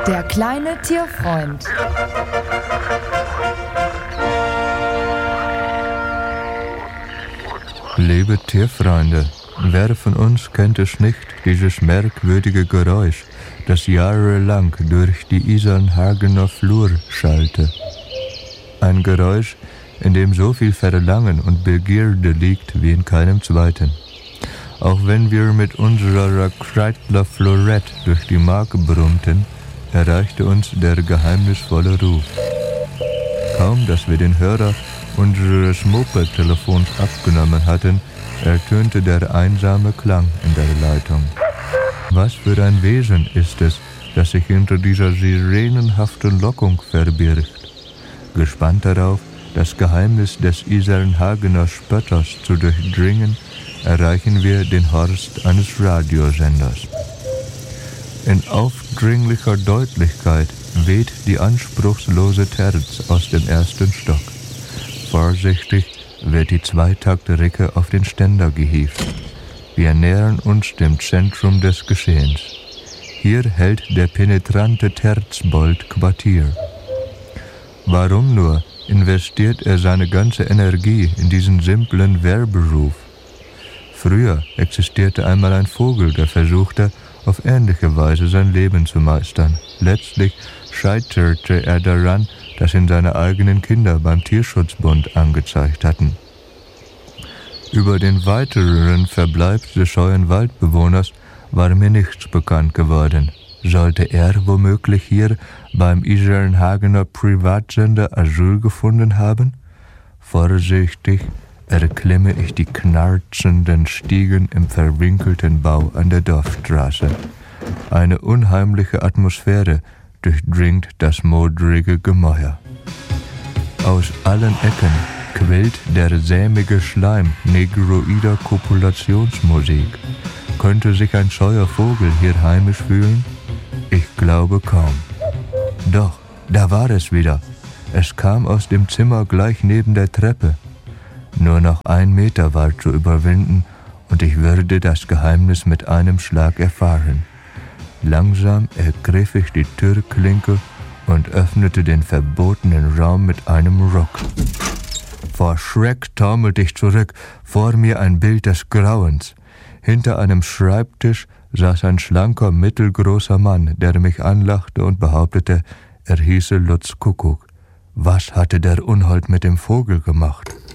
Der kleine Tierfreund. Liebe Tierfreunde, wer von uns kennt es nicht, dieses merkwürdige Geräusch, das jahrelang durch die Isarnhagener Flur schallte. Ein Geräusch, in dem so viel Verlangen und Begierde liegt wie in keinem zweiten. Auch wenn wir mit unserer Kreidler Florette durch die Mark brummten, erreichte uns der geheimnisvolle Ruf. Kaum, dass wir den Hörer unseres Moped-Telefons abgenommen hatten, ertönte der einsame Klang in der Leitung. Was für ein Wesen ist es, das sich hinter dieser sirenenhaften Lockung verbirgt? Gespannt darauf, das Geheimnis des Isarnhagener Spötters zu durchdringen, erreichen wir den Horst eines Radiosenders. In aufdringlicher Deutlichkeit weht die anspruchslose Terz aus dem ersten Stock. Vorsichtig wird die Zweitakt-Ricke auf den Ständer gehievt. Wir nähern uns dem Zentrum des Geschehens. Hier hält der penetrante Terzbold Quartier. Warum nur investiert er seine ganze Energie in diesen simplen Wehrberuf? Früher existierte einmal ein Vogel, der versuchte, auf ähnliche Weise sein Leben zu meistern. Letztlich scheiterte er daran, dass ihn seine eigenen Kinder beim Tierschutzbund angezeigt hatten. Über den weiteren Verbleib des scheuen Waldbewohners war mir nichts bekannt geworden. Sollte er womöglich hier beim Isarnhagener Privatsender Asyl gefunden haben? Vorsichtig erklimme ich die knarzenden Stiegen im verwinkelten Bau an der Dorfstraße. Eine unheimliche Atmosphäre durchdringt das modrige Gemäuer. Aus allen Ecken quillt der sämige Schleim negroider Kopulationsmusik. Könnte sich ein scheuer Vogel hier heimisch fühlen? Ich glaube kaum. Doch, da war es wieder. Es kam aus dem Zimmer gleich neben der Treppe. Nur noch 1 Meter war zu überwinden und ich würde das Geheimnis mit einem Schlag erfahren. Langsam ergriff ich die Türklinke und öffnete den verbotenen Raum mit einem Ruck. Vor Schreck taumelte ich zurück, vor mir ein Bild des Grauens. Hinter einem Schreibtisch saß ein schlanker, mittelgroßer Mann, der mich anlachte und behauptete, er hieße Lutz Kuckuck. Was hatte der Unhold mit dem Vogel gemacht?